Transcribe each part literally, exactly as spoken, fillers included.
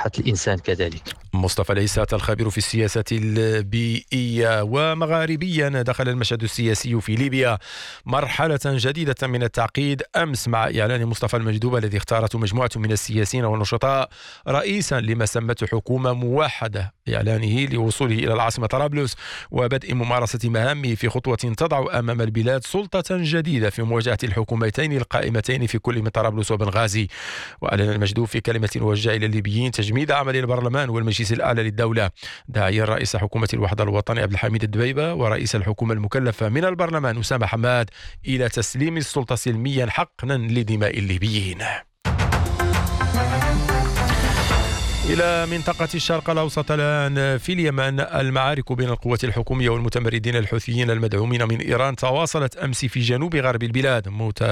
صحة الإنسان كذلك. مصطفى العيسات الخبير في السياسة البيئية. ومغاربيا، دخل المشهد السياسي في ليبيا مرحلة جديدة من التعقيد أمس مع إعلان مصطفى المجذوب الذي اختارته مجموعة من السياسيين والنشطاء رئيسا لما سمته حكومة موحدة، إعلانه لوصوله إلى العاصمة طرابلس وبدء ممارسة مهامه في خطوة تضع أمام البلاد سلطة جديدة في مواجهة الحكومتين القائمتين في كل من طرابلس وبنغازي. وأعلن المجذوب في كلمة وجه إلى الليبيين تجميد عمل البرلمان والمجلس الأعلى للدولة، داعيا رئيس حكومة الوحدة الوطني عبد الحميد الدبيبة ورئيس الحكومة المكلفة من البرلمان أسامة حماد إلى تسليم السلطة سلميا حقنا لدماء الليبيين. إلى منطقة الشرق الأوسط الآن. في اليمن، المعارك بين القوات الحكومية والمتمردين الحوثيين المدعومين من إيران تواصلت أمس في جنوب غرب البلاد،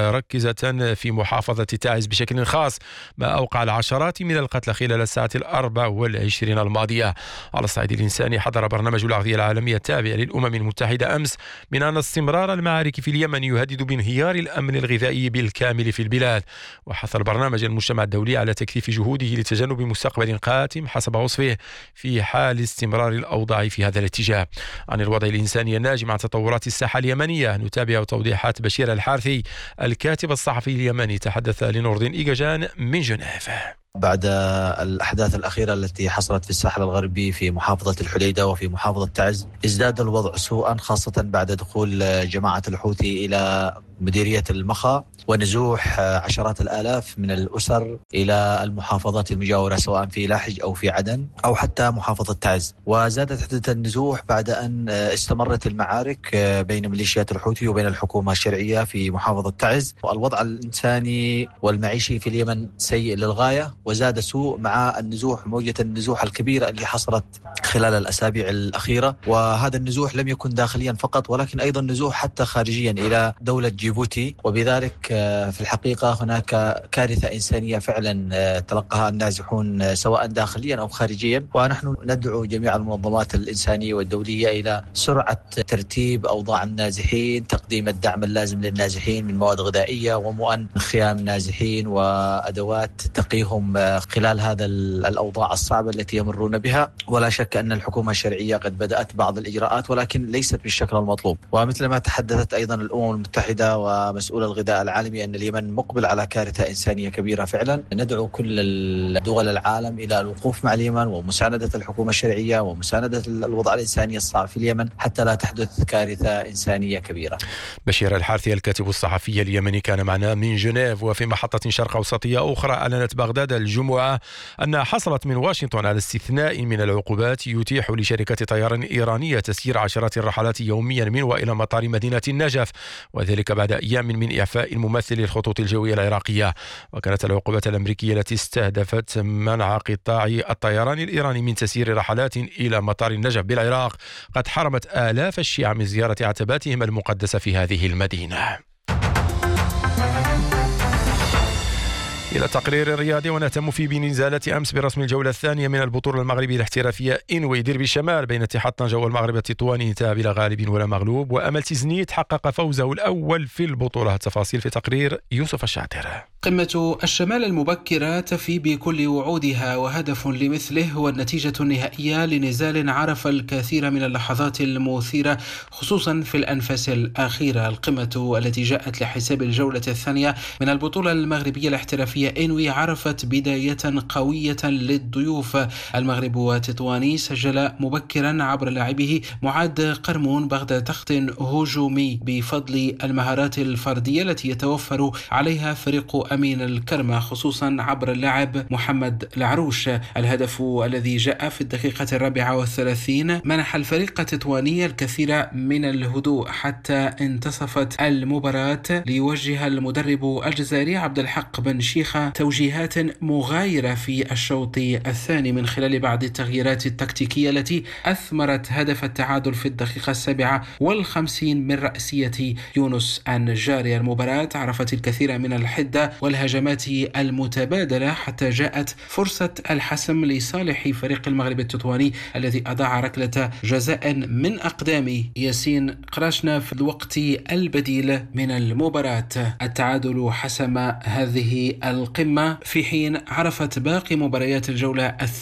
متركزة في محافظة تعز بشكل خاص، ما أوقع العشرات من القتلى خلال الساعات الأربع والعشرين الماضية. على الصعيد الإنساني، حذر برنامج الأغذية العالمية التابع للأمم المتحدة أمس من أن استمرار المعارك في اليمن يهدد بانهيار الأمن الغذائي بالكامل في البلاد. وحث البرنامج المجتمع الدولي على تكثيف جهوده لتجنب مستقبل قاتم حسب وصفه في حال استمرار الأوضاع في هذا الاتجاه. عن الوضع الإنساني الناجم عن تطورات الساحة اليمنية نتابع توضيحات بشير الحارثي الكاتب الصحفي اليمني، تحدث لنوردين إيجاجان من جنيف. بعد الأحداث الأخيرة التي حصلت في الساحل الغربي في محافظة الحديدة وفي محافظة تعز، ازداد الوضع سوءا، خاصة بعد دخول جماعة الحوثي إلى مديرية المخا ونزوح عشرات الآلاف من الأسر إلى المحافظات المجاورة سواء في لاحج أو في عدن أو حتى محافظة تعز. وزادت حدة النزوح بعد أن استمرت المعارك بين ميليشيات الحوثي وبين الحكومة الشرعية في محافظة تعز. والوضع الإنساني والمعيشي في اليمن سيء للغاية، وزاد سوء مع النزوح، موجة النزوح الكبيرة اللي حصلت خلال الأسابيع الأخيرة. وهذا النزوح لم يكن داخليا فقط، ولكن أيضا نزوح حتى خارجيا إلى دولة جيبوتي. وبذلك في الحقيقة هناك كارثة إنسانية فعلا تلقاها النازحون سواء داخليا أو خارجيا. ونحن ندعو جميع المنظمات الإنسانية والدولية إلى سرعة ترتيب أوضاع النازحين، تقديم الدعم اللازم للنازحين من مواد غذائية ومؤن خيام نازحين وأدوات تقيهم خلال هذا الأوضاع الصعبة التي يمرون بها. ولا شك أن الحكومة الشرعية قد بدأت بعض الإجراءات ولكن ليست بالشكل المطلوب. ومثل ما تحدثت أيضا الأمم المتحدة ومسؤول الغذاء العالمي أن اليمن مقبل على كارثة إنسانية كبيرة فعلا. ندعو كل دول العالم إلى الوقوف مع اليمن ومساندة الحكومة الشرعية ومساندة الوضع الإنساني الصعب في اليمن حتى لا تحدث كارثة إنسانية كبيرة. بشير الحارثي الكاتب الصحفي اليمني كان معنا من جنيف. وفي محطة شرق أوسطية أخرى، أعلنت بغداد الجمعة أنها حصلت من واشنطن على استثناء من العقوبات يتيح لشركة طيران إيرانية تسيير عشرات الرحلات يوميا من وإلى مطار مدينة النجف، وذلك بعد أيام من إعفاء الممثل للخطوط الجوية العراقية. وكانت العقوبات الأمريكية التي استهدفت منع قطاع الطيران الإيراني من تسيير رحلات إلى مطار النجف بالعراق قد حرمت آلاف الشيعة من زيارة عتباتهم المقدسة في هذه المدينة. إلى التقرير الرياضي، ونهتم فيه بنزالة أمس برسم الجولة الثانية من البطولة المغربية الاحترافية إنوي ديربي الشمال بين اتحاد طنجة والمغرب التطواني، انتهى بلا غالب ولا مغلوب، وأمل تيزنيت حقق فوزه الأول في البطولة. التفاصيل في تقرير يوسف الشاطر. قمة الشمال المبكرة تفي بكل وعودها، وهدف لمثله هو النتيجة النهائية لنزال عرف الكثير من اللحظات المثيرة خصوصا في الأنفاس الأخيرة. القمة التي جاءت لحساب الجولة الثانية من البطولة المغربية الاحترافية إنوي عرفت بداية قوية للضيوف. المغرب وتطواني سجل مبكرا عبر لاعبه معاد قرمون بعد تخط هجومي بفضل المهارات الفردية التي يتوفر عليها فريق أمين الكرمة، خصوصا عبر اللاعب محمد العروش. الهدف الذي جاء في الدقيقة الرابعة والثلاثين منح الفريق التطواني الكثير من الهدوء حتى انتصفت المباراة ليوجه المدرب الجزائري عبد الحق بن شيخة توجيهات مغايرة في الشوط الثاني من خلال بعض التغييرات التكتيكية التي أثمرت هدف التعادل في الدقيقة السابعة والخمسين من رأسية يونس النجاري. المباراة عرفت الكثير من الحدة والهجمات المتبادلة حتى جاءت فرصة الحسم لصالح فريق المغرب التطواني الذي أضاع ركلة جزاء من أقدام ياسين قراشنا في الوقت البديل من المباراة. التعادل حسم هذه القمة في حين عرفت باقي مباريات الجولة الثانية